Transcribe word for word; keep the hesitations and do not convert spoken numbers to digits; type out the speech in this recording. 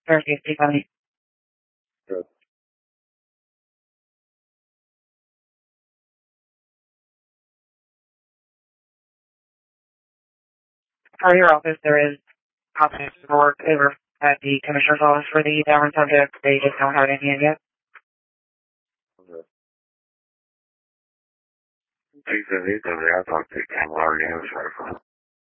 Fire safety coming. Good. For your office, there is confidence paperwork over at the commissioner's office for the downward subject. They just don't have anything yet. Okay. Please, I need to react on the camera.